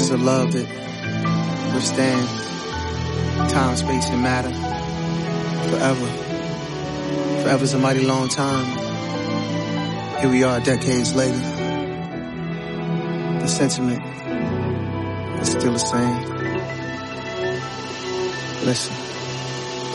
is a love that withstands time, space, and matter forever. Forever's a mighty long time. Here we are decades later. The sentiment is still the same. Listen.